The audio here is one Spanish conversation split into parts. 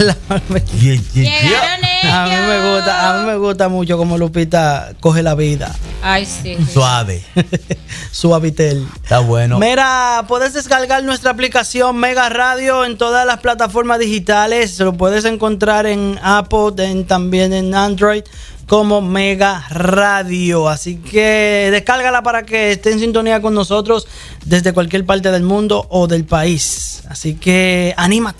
A mí me gusta mucho como Lupita coge la vida. Ay, sí. Suave. Suavitel. Está bueno. Mira, puedes descargar nuestra aplicación Mega Radio en todas las plataformas digitales. Lo puedes encontrar en Apple, también en Android, como Mega Radio. Así que descárgala para que esté en sintonía con nosotros desde cualquier parte del mundo o del país. Así que anímate.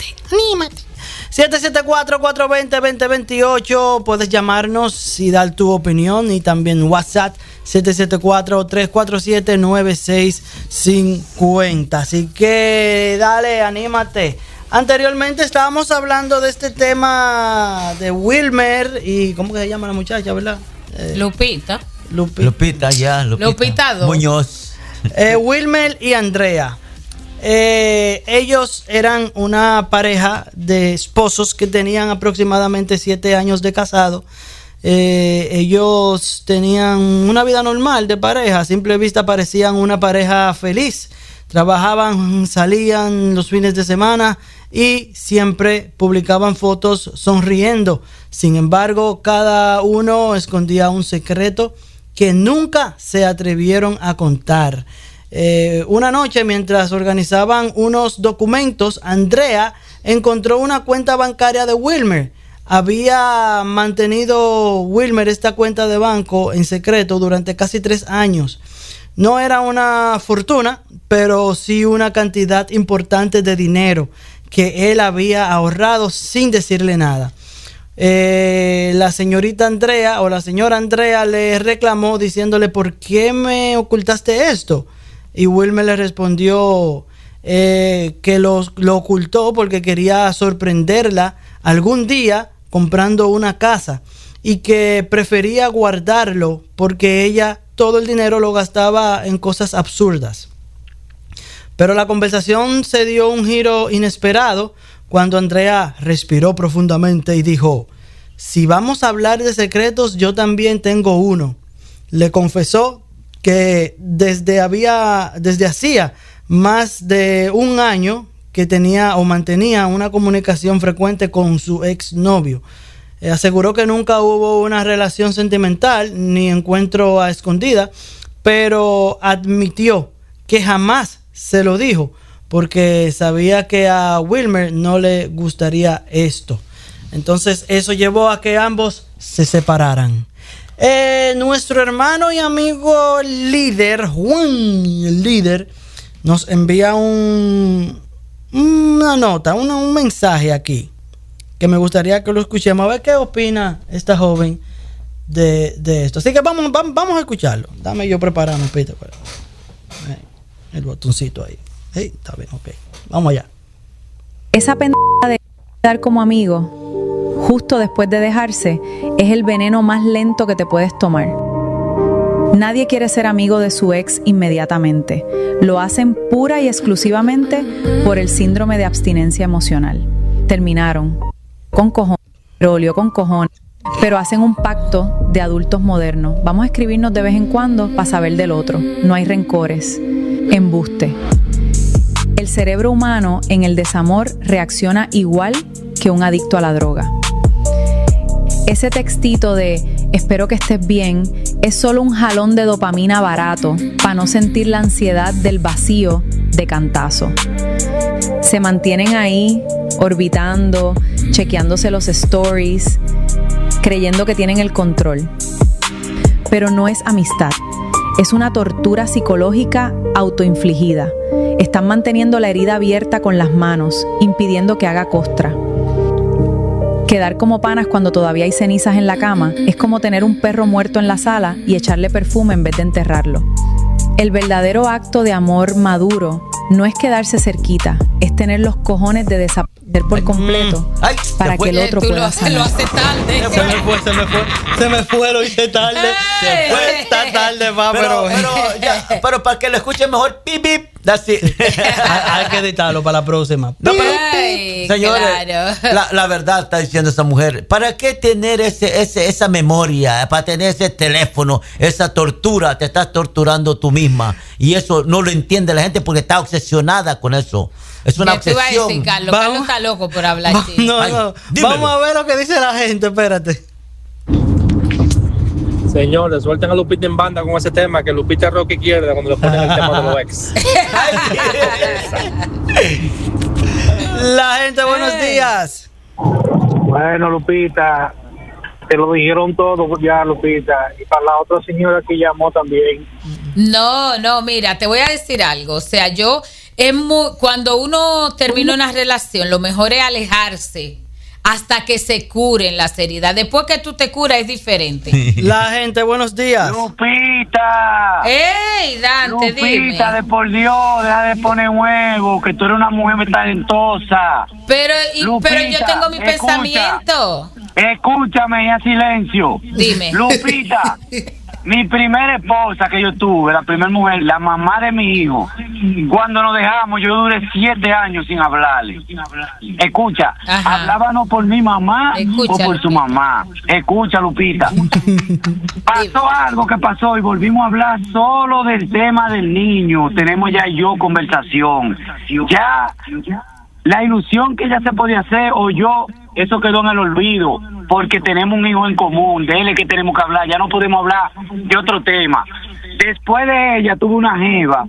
774-420-2028. Puedes llamarnos y dar tu opinión. Y también WhatsApp 774-347-9650. Así que dale, anímate. Anteriormente estábamos hablando de este tema de Wilmer y ¿cómo que se llama la muchacha, verdad? Lupita. Lupita. Lupita Muñoz. Wilmer y Andrea. Ellos eran una pareja de esposos que tenían aproximadamente 7 años de casado. Ellos tenían una vida normal de pareja. A simple vista parecían una pareja feliz. Trabajaban, salían los fines de semana y siempre publicaban fotos sonriendo. Sin embargo, cada uno escondía un secreto que nunca se atrevieron a contar. Una noche, mientras organizaban unos documentos, Andrea encontró una cuenta bancaria de Wilmer. Había mantenido Wilmer esta cuenta de banco en secreto durante casi 3 años. No era una fortuna, pero sí una cantidad importante de dinero que él había ahorrado sin decirle nada. La señorita Andrea o la señora Andrea le reclamó diciéndole: ¿por qué me ocultaste esto? Y Wilmer le respondió que lo ocultó porque quería sorprenderla algún día comprando una casa y que prefería guardarlo porque ella todo el dinero lo gastaba en cosas absurdas. Pero la conversación se dio un giro inesperado cuando Andrea respiró profundamente y dijo: si vamos a hablar de secretos, yo también tengo uno. Le confesó que desde hacía más de un año que tenía o mantenía una comunicación frecuente con su exnovio. Aseguró que nunca hubo una relación sentimental ni encuentro a escondida, pero admitió que jamás se lo dijo porque sabía que a Wilmer no le gustaría esto. Entonces eso llevó a que ambos se separaran. Nuestro hermano y amigo líder, Juan el líder, nos envía una nota, un mensaje aquí que me gustaría que lo escuchemos, a ver qué opina esta joven de esto. Así que vamos a escucharlo. Dame yo prepararme, Peter, el botoncito ahí. Hey, está bien, ok. Vamos allá. Esa pendeja de dar como amigo justo después de dejarse es el veneno más lento que te puedes tomar. Nadie quiere ser amigo de su ex inmediatamente. Lo hacen pura y exclusivamente por el síndrome de abstinencia emocional. Terminaron con cojones, petróleo con cojones, pero hacen un pacto de adultos modernos. Vamos a escribirnos de vez en cuando para saber del otro. No hay rencores. Embuste. El cerebro humano en el desamor reacciona igual que un adicto a la droga. Ese textito de espero que estés bien es solo un jalón de dopamina barato para no sentir la ansiedad del vacío de cantazo. Se mantienen ahí orbitando, chequeándose los stories, creyendo que tienen el control. Pero no es amistad, es una tortura psicológica autoinfligida. Están manteniendo la herida abierta con las manos, impidiendo que haga costra. Quedar como panas cuando todavía hay cenizas en la cama es como tener un perro muerto en la sala y echarle perfume en vez de enterrarlo. El verdadero acto de amor maduro no es quedarse cerquita, es tener los cojones de desaparecer por completo para que el otro pueda sanar. Lo hace tarde. Se me fue, lo hice tarde. Se fue, está tarde, va, pero para que lo escuchen mejor, pip, pip. That's it. Hay que editarlo para la próxima. No, pero, Ay, señores, claro. la verdad está diciendo esa mujer. ¿Para qué tener esa memoria? Para tener ese teléfono, esa tortura. Te estás torturando tú misma. Y eso no lo entiende la gente porque está obsesionada con eso. Es una ¿Qué te iba a obsesión. decir, Carlos? Vamos. Carlos está loco por hablar. No, Ay, no. dímelo. Vamos a ver lo que dice la gente, espérate. Señores, suelten a Lupita en banda con ese tema, que Lupita es rock izquierda cuando le ponen el tema de los ex. La gente, buenos días. Bueno, Lupita, te lo dijeron todo ya, Lupita. Y para la otra señora que llamó también. No, mira, te voy a decir algo. O sea, cuando uno termina una relación, lo mejor es alejarse hasta que se curen las heridas. Después que tú te curas es diferente. La gente, buenos días. Lupita. ¡Ey, Dante, Lupita, dime! de por Dios, deja de poner huevo, que tú eres una mujer talentosa. Pero yo Lupita, tengo mi escucha. pensamiento. Escúchame, a silencio. Dime. Lupita, mi primera esposa que yo tuve, la primera mujer, la mamá de mi hijo, cuando nos dejamos, yo duré 7 años sin hablarle. Escucha, Ajá. hablábamos por mi mamá Escucha, o por su Lupita. mamá. Escucha, Lupita. Pasó algo que pasó y volvimos a hablar solo del tema del niño. Tenemos ya y yo conversación. Ya la ilusión que ella se podía hacer o yo, eso quedó en el olvido, porque tenemos un hijo en común, de él es que tenemos que hablar, ya no podemos hablar de otro tema. Después de ella tuve una jeva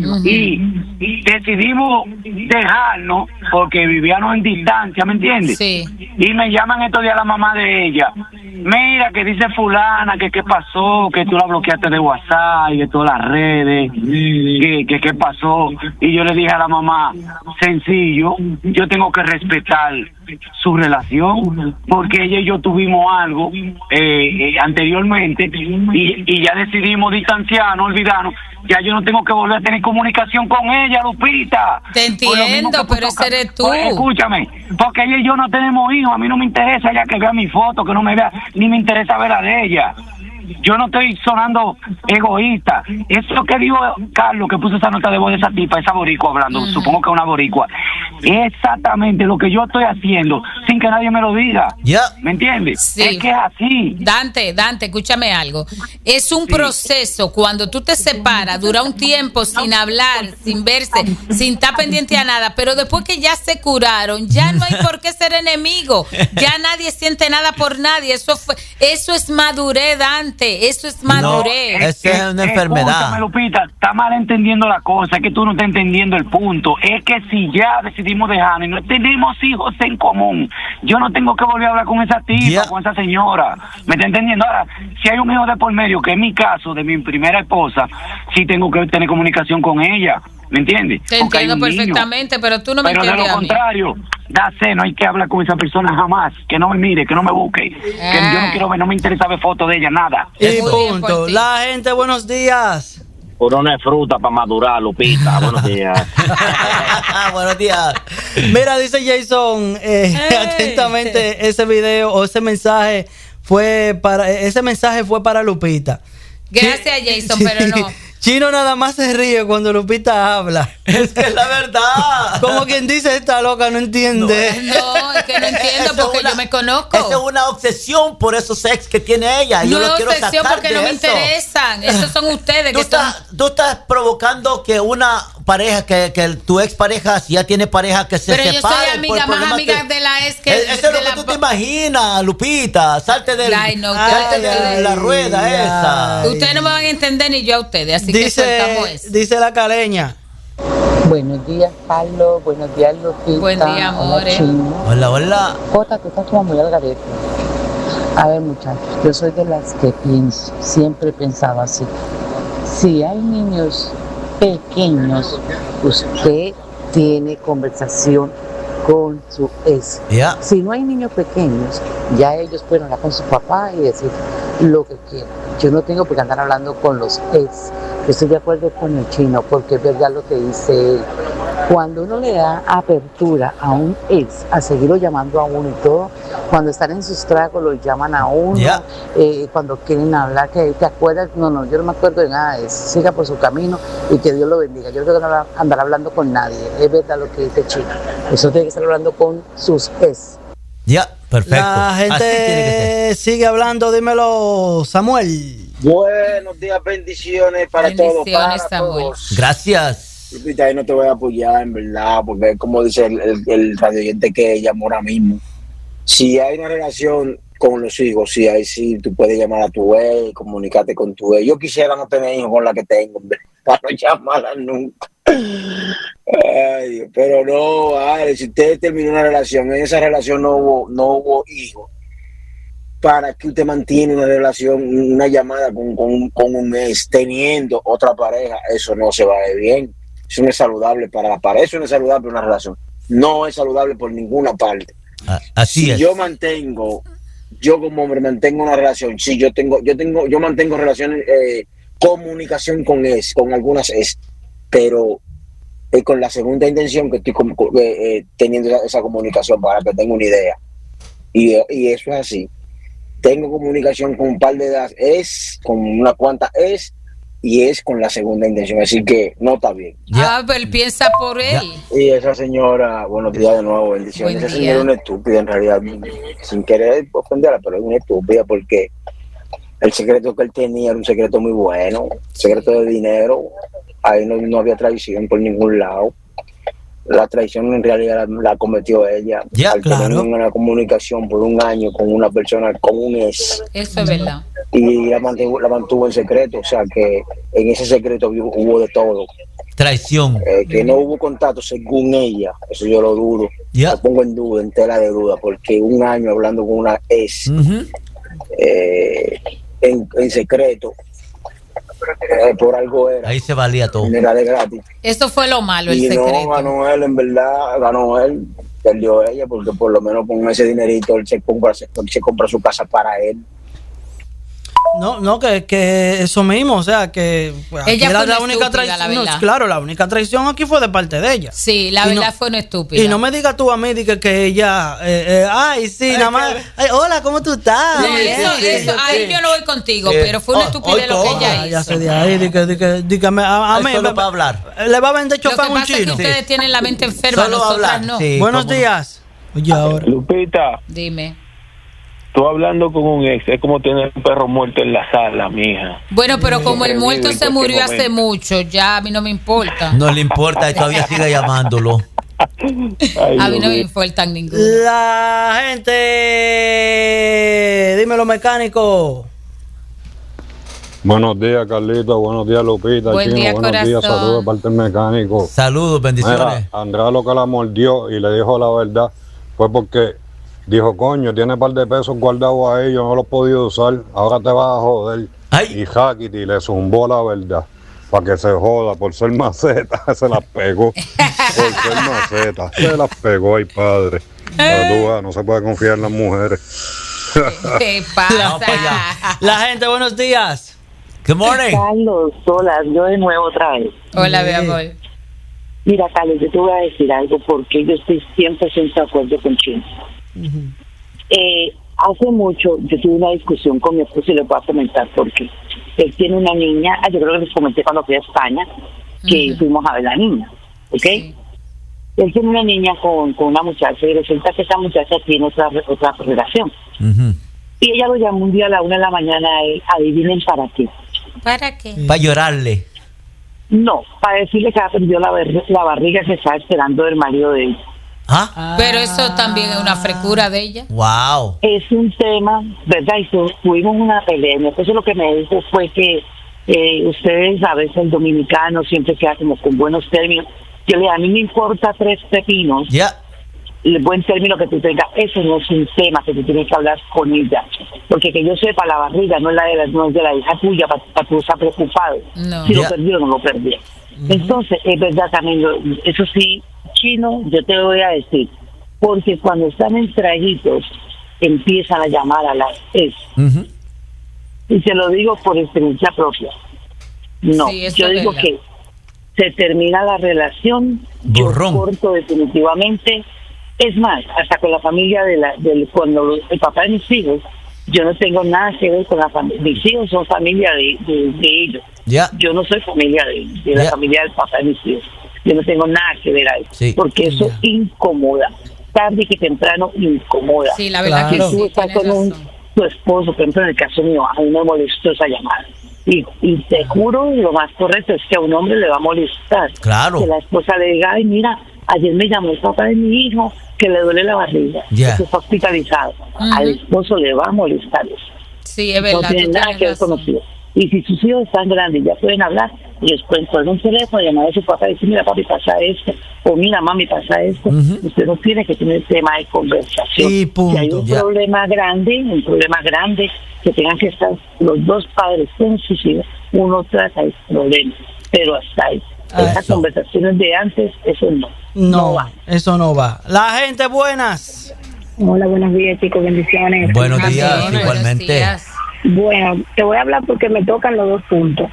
y decidimos dejarnos porque vivíamos en distancia, ¿me entiendes? Sí. Y me llaman estos días la mamá de ella. Mira, que dice fulana, que qué pasó, que tú la bloqueaste de WhatsApp y de todas las redes, que qué pasó. Y yo le dije a la mamá, sencillo, yo tengo que respetar su relación, porque ella y yo tuvimos algo anteriormente y ya decidimos distanciarnos, olvidarnos. Ya yo no tengo que volver a tener comunicación con ella, Lupita. Te Por lo mismo entiendo, que pero ese eres tú. Oye, escúchame, porque ella y yo no tenemos hijos. A mí no me interesa ella que vea mi foto, que no me vea, ni me interesa ver la de ella. Yo no estoy sonando egoísta. Eso que dijo Carlos, que puso esa nota de voz de esa tipa, esa boricua hablando, supongo que es una boricua, es exactamente lo que yo estoy haciendo sin que nadie me lo diga. Ya. ¿Me entiendes? Sí. Es que es así. Dante, escúchame algo. Es un proceso. Cuando tú te separas, dura un tiempo sin hablar, sin verse, sin estar pendiente a nada. Pero después que ya se curaron, ya no hay por qué ser enemigo. Ya nadie siente nada por nadie. Eso es madurez, Dante. Eso es madurez. Es que es una enfermedad. Escúchame, Lupita, está mal entendiendo la cosa, es que tú no estás entendiendo el punto. Es que si ya decidimos dejarnos y no tenemos hijos en común, yo no tengo que volver a hablar con esa tipa, con esa señora. ¿Me está entendiendo? Ahora, si hay un hijo de por medio, que es mi caso, de mi primera esposa, sí tengo que tener comunicación con ella. ¿Me entiendes? Te Porque hay entiendo un niño. perfectamente, pero tú no me Pero de entiendes lo a mí. contrario, no hay que hablar con esa persona jamás, que no me mire, que no me busque, que yo no quiero ver, no me interesa ver fotos de ella, nada. Y Muy bien por punto. ti. La gente, buenos días. Uno no es fruta para madurar, Lupita. Buenos días. Buenos días. Mira, dice Jason, atentamente, ese video o ese mensaje fue para Lupita. Gracias, Jason, pero no. Chino nada más se ríe cuando Lupita habla. Es que es la verdad. Como quien dice, esta loca no entiende. No, es que no entiendo Eso porque es una- yo me conozco. Esa es una obsesión por esos ex que tiene ella. No Yo lo es quiero obsesión sacar porque de no me eso. interesan. Esos son ustedes que Tú estás provocando que una pareja, que tu ex pareja, si ya tiene pareja, que se Pero yo separe. soy por amiga, más problemas amiga de la ex que Eso es lo de que la tú te imaginas, Lupita. Salte de Ay, no, la rueda ay. esa. Ustedes no me van a entender ni yo a ustedes, así que soltamos eso. Dice la caleña. Buenos días, Carlos. Buenos días, Lupita. Buen día, amores. Hola, Chino. Hola, hola. Jota, tú estás como muy al garete. A ver, muchachos, yo soy de las que pienso, siempre he pensado así. Si hay niños pequeños, usted tiene conversación con su ex. Ya. Si no hay niños pequeños, ya ellos pueden hablar con su papá y decir lo que quieran. Yo no tengo por qué andar hablando con los ex. Yo estoy de acuerdo con el Chino, porque es verdad lo que dice él. Cuando uno le da apertura a un ex, a seguirlo llamando a uno y todo, cuando están en sus tragos lo llaman a uno, Ya. cuando quieren hablar, que te acuerdas, no, yo no me acuerdo de nada de eso. Siga por su camino y que Dios lo bendiga. Yo no tengo que andar hablando con nadie, es verdad lo que dice el Chino. Eso tiene que estar hablando con sus ex. Ya, perfecto. La Así tiene que ser. gente sigue hablando, dímelo, Samuel. Buenos días, bendiciones para Bendiciones, todos. Para Samuel. todos. Gracias. Lupita, ahí no te voy a apoyar, en verdad, porque como dice el radioyente que llamó ahora mismo, si hay una relación con los hijos, sí, ahí sí, tú puedes llamar a tu ex, comunicarte con tu ex. Yo quisiera no tener hijos con la que tengo, para no llamarla nunca. Ay, pero no, ay, si usted terminó una relación, en esa relación no hubo hijos, ¿para qué usted mantiene una relación, una llamada con un ex teniendo otra pareja? Eso no se va a ver bien. Eso no es saludable para la pareja, eso no es saludable para una relación. No es saludable por ninguna parte. Así si es. Yo como hombre mantengo una relación, sí, yo mantengo relaciones, comunicación con algunas ex, pero con la segunda intención que estoy teniendo esa comunicación, para que tenga una idea. Y eso es así. Tengo comunicación con un par de con una cuanta y es con la segunda intención, así que no está bien. Pero él piensa por él. Y esa señora, buenos días de nuevo, bendiciones. Esa señora es una estúpida en realidad, sin querer ofenderla, pero es una estúpida porque el secreto que él tenía era un secreto muy bueno, secreto de dinero. Ahí no había traición por ningún lado. La traición en realidad la cometió ella. Al tener una comunicación por un año con una persona, con un ex. Eso es verdad. Y la mantuvo en secreto, o sea que en ese secreto hubo de todo. Traición. Que no hubo contacto según ella, eso yo lo dudo. Lo pongo en duda, en tela de duda, porque un año hablando con una ex en secreto. Por algo era. Ahí se valía todo. Era de gratis. Eso fue lo malo, el secreto. Y no ganó él, en verdad, ganó él, perdió ella, porque por lo menos con ese dinerito él se compra su casa para él. No, que eso mismo, o sea, que ella fue la única traición. Claro, la única traición aquí fue de parte de ella. Sí, la verdad fue una estúpida. Y no me digas tú a mí que ella, ay, sí, nada más, hola, ¿cómo tú estás? No, eso, ahí yo no voy contigo, pero fue una estupidez lo que ella hizo. Ya se de ahí, dígame, a mí solo para hablar. Le va a vender chofán un chino. Lo que pasa es que ustedes tienen la mente enferma, solo nosotras hablar. no. Sí, buenos días. Oye, ahora. Lupita. Dime. Tú hablando con un ex es como tener un perro muerto en la sala, mija. Bueno, pero como el muerto se murió hace mucho, ya a mí no me importa. No le importa y todavía sigue llamándolo. A mí no me importan ninguno. La gente, dímelo, mecánico. Buenos días, Carlito. Buenos días, Lupita. Buen día, buenos corazón. días, saludos de parte del mecánico. Saludos, bendiciones. Mira, Andrea lo que la mordió y le dijo la verdad fue porque dijo, coño, tiene un par de pesos guardados ahí, yo no los he podido usar, ahora te vas a joder. Ay. Y Jaquiti le zumbó la verdad, para que se joda, por ser maceta, se las pegó. Por ser maceta, se las pegó ay padre. Pero tú, no se puede confiar en las mujeres. ¿Qué pasa? La gente, buenos días. Good morning. Carlos, hola, yo de nuevo otra vez. Hola, mi amor. Mira, Carlos, yo te voy a decir algo porque yo estoy 100% de acuerdo con Chino. Hace mucho yo tuve una discusión con mi esposo y le puedo comentar porque él tiene una niña, yo creo que les comenté cuando fui a España que fuimos a ver la niña, ¿ok? Sí. Él tiene una niña con una muchacha y resulta que esa muchacha tiene otra relación. Y ella lo llamó un día a la 1 de la mañana a él, adivinen para qué. ¿Para qué? Para llorarle. No, para decirle que ha perdido la barriga que estaba esperando del marido de él. Pero eso también es una frescura de ella. Wow. Es un tema, ¿verdad? Y tuvimos una pelea. Entonces lo que me dijo fue que ustedes, a veces el dominicano siempre queda como con buenos términos. Yo le digo, a mí me importa 3 pepinos. El buen término que tú tengas, eso no es un tema que tú tienes que hablar con ella. Porque que yo sepa, la barriga no es de la hija tuya para tú estar preocupado. No. Si lo perdió o no lo perdió. Entonces, es verdad también, eso sí, Chino, yo te voy a decir, porque cuando están en traguitos, empiezan a llamar a las ex. Y te lo digo por experiencia propia. No, sí, yo digo que se termina la relación, Borrón. Yo corto definitivamente. Es más, hasta con la familia cuando el papá de mis hijos, yo no tengo nada que ver con la familia. Mis hijos son familia de ellos. Yo no soy familia de la familia del papá de mis hijos. Yo no tengo nada que ver ahí, porque eso incomoda. Tarde que temprano incomoda. Sí, la verdad que tú estás con tu esposo, por ejemplo, en el caso mío, a mí me molestó esa llamada. Y te juro, lo más correcto es que a un hombre le va a molestar. Claro. Que la esposa le diga, ay, mira, ayer me llamó el papá de mi hijo que le duele la barriga, que está hospitalizado. Al esposo le va a molestar eso. Sí, es verdad. No tiene nada que ver con los hijos. Y si sus hijos están grandes, ya pueden hablar, y después con un teléfono llamar a su papá y decir, mira papi, pasa esto, o mira mami, pasa esto. Usted no tiene que tener tema de conversación. Y punto. Si hay un problema grande, que tengan que estar los dos padres con sus hijos, uno trata el problema, pero hasta ahí. Esas conversaciones de antes, eso no va. Eso no va. La gente, buenas. Hola, buenos días, chicos, bendiciones. Buenos días, igualmente. Bueno, te voy a hablar porque me tocan los dos puntos.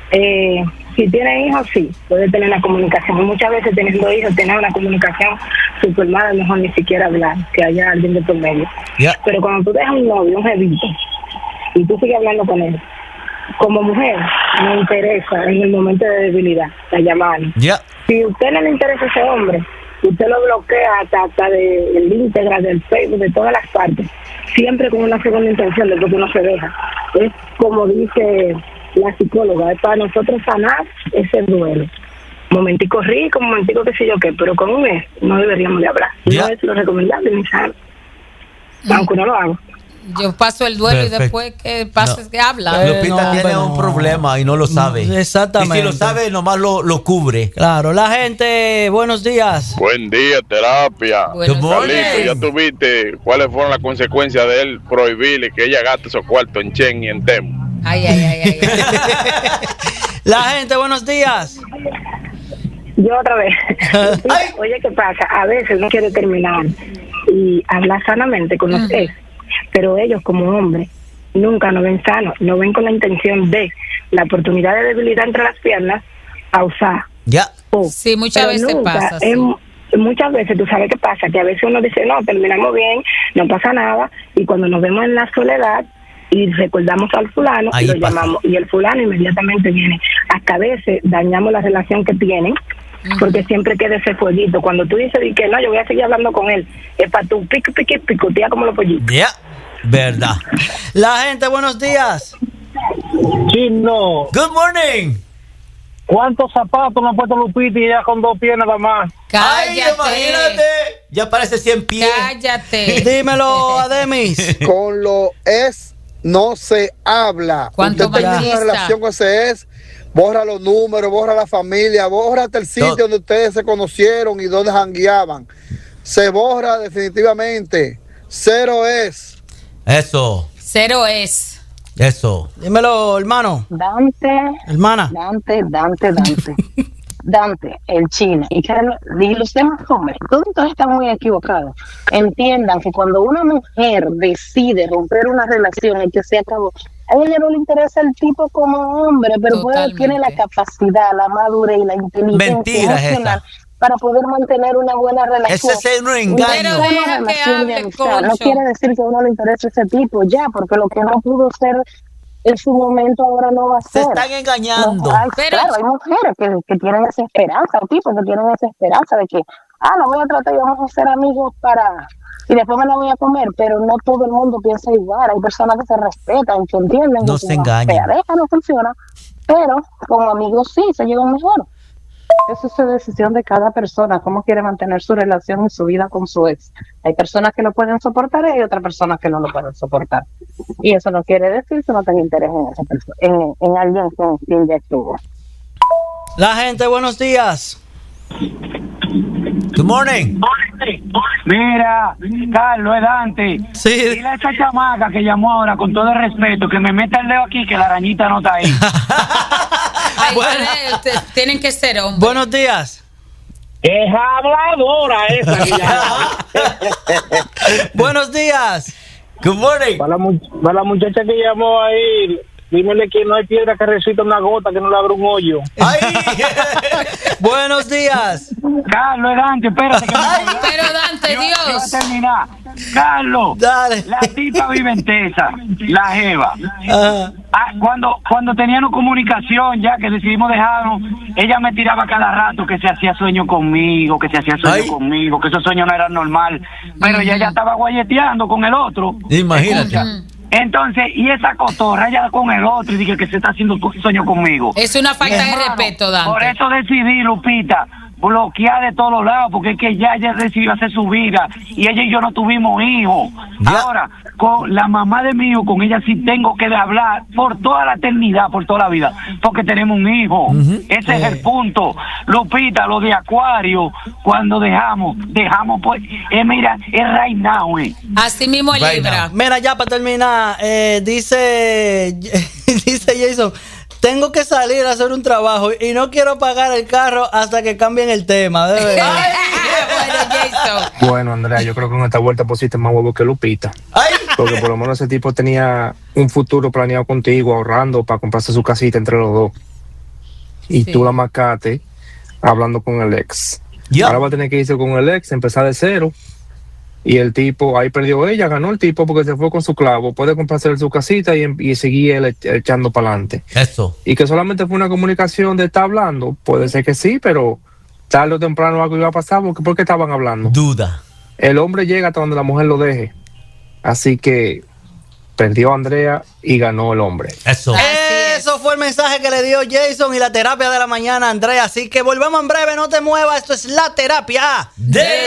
Si tienes hijos, sí, puede tener la comunicación. Muchas veces teniendo hijos, tener una comunicación super mala, mejor ni siquiera hablar, que haya alguien de por medio. Pero cuando tú dejas un novio, un jevito, y tú sigues hablando con él, como mujer, me interesa en el momento de debilidad, la llamada. Si a usted no le interesa ese hombre, usted lo bloquea hasta del Instagram, del Facebook, de todas las partes, siempre con una segunda intención de que uno se deja. Es como dice la psicóloga, es para nosotros sanar ese duelo. Momentico rico, momentico qué sé yo qué, pero con un ex no deberíamos de hablar. No es lo recomendable ni sano, aunque no lo haga. Yo paso el duelo y después que pasa es que habla. Lupita tiene un problema y no lo sabe. Exactamente. Y si lo sabe, nomás lo cubre. Claro, la gente, buenos días. Buen día, terapia. Carlito, ya tuviste cuáles fueron las consecuencias de él prohibirle que ella gaste esos cuartos en Chen y en Temo. Ay. La gente, buenos días. Yo otra vez. Oye, ¿qué pasa? A veces uno quiere terminar y hablar sanamente con los ex, pero ellos como hombres nunca nos ven sanos, no ven con la intención de la oportunidad de debilidad entre las piernas a usar. Sí, muchas veces pasa. Muchas veces, tú sabes qué pasa, que a veces uno dice, no, terminamos bien, no pasa nada, y cuando nos vemos en la soledad y recordamos al fulano, lo llamamos, y el fulano inmediatamente viene. Hasta a veces dañamos la relación que tienen, porque siempre queda ese fueguito. Cuando tú dices que no, yo voy a seguir hablando con él, es para tu picotea como los pollitos. Verdad. La gente, buenos días. Chino. Good morning. ¿Cuántos zapatos me ha puesto Lupita y ya con 2 pies nada más? Cállate. Ay, imagínate. Ya parece 100 pies. Cállate. Dímelo, Ademis. Con lo es no se habla. ¿Cuánto usted termina una relación con ese es, borra los números, borra la familia, borra hasta el sitio donde ustedes se conocieron y donde jangueaban. Se borra definitivamente. Cero es. Eso. Cero es. Eso. Dímelo, hermano. Dante. Hermana. Dante, el chino. Y los demás hombres, todos están muy equivocados. Entiendan que cuando una mujer decide romper una relación y que se acabó, a ella no le interesa el tipo como hombre, pero tiene la capacidad, la madurez y la inteligencia emocional para poder mantener una buena relación. Ese es un engaño. Pero deja que hable, no quiere decir que a uno le interese ese tipo ya, porque lo que no pudo ser en su momento ahora no va a ser. Se están engañando. Claro, hay mujeres que tienen esa esperanza, o tipos que tienen esa esperanza de que, la voy a tratar y vamos a ser amigos y después me la voy a comer, pero no todo el mundo piensa igual. Hay personas que se respetan, que entienden no que se engañan. La pareja no funciona, pero como amigos sí, se llevan mejor. Esa es la decisión de cada persona, cómo quiere mantener su relación y su vida con su ex. Hay personas que lo pueden soportar y hay otras personas que no lo pueden soportar. Y eso no quiere decir que no tenga interés en esa persona, en alguien con quien ya estuvo. La gente, buenos días. Good morning. Mira, Carlos, es Dante. Sí. Dile a esa chamaca que llamó ahora, con todo el respeto, que me meta el dedo aquí, que la arañita no está ahí. Ay, tienen que ser hombres. Buenos días. Es habladora esa. Buenos días. Good morning. Para la muchacha que llamó ahí, dímele que no hay piedra que resista una gota, que no le abra un hoyo. ¡Ay! Buenos días. Carlos, Dante, espérate. Pero Dante, Dios. Voy a terminar. Carlos, dale. La tipa vive en Tesa, la jeva. Cuando teníamos comunicación, ya que decidimos dejarnos, ella me tiraba cada rato que se hacía sueño conmigo, que esos sueños no eran normal. Pero ella ya estaba guayeteando con el otro. Imagínate. Entonces, y esa cotorra ya con el otro y dije que se está haciendo sueño conmigo. Es una falta de respeto, Dante. Por eso decidí, Lupita, bloquear de todos lados, porque es que ya ella decidió hacer su vida y ella y yo no tuvimos hijos. Ahora, con la mamá de mi hijo, con ella sí tengo que hablar por toda la eternidad, por toda la vida, porque tenemos un hijo. Ese es el punto. Lupita, lo de Acuario, cuando dejamos pues, mira, es right now, Así mismo es Libra. Mira, ya para terminar, dice Jason, tengo que salir a hacer un trabajo y no quiero pagar el carro hasta que cambien el tema. De verdad. Bueno, Andrea, yo creo que en esta vuelta pusiste más huevo que Lupita. Porque por lo menos ese tipo tenía un futuro planeado contigo, ahorrando para comprarse su casita entre los dos. Y tú la marcaste hablando con el ex. Ahora va a tener que irse con el ex, empezar de cero. Y el tipo, ahí perdió ella, ganó el tipo porque se fue con su clavo. Puede comprarse su casita y seguir él echando para adelante. Eso. Y que solamente fue una comunicación de estar hablando. Puede ser que sí, pero tarde o temprano algo iba a pasar. ¿Por qué estaban hablando? Duda. El hombre llega hasta donde la mujer lo deje. Así que perdió a Andrea y ganó el hombre. Eso. Eso fue el mensaje que le dio Jason y la terapia de la mañana, Andrea. Así que volvemos en breve, no te muevas. Esto es La Terapia de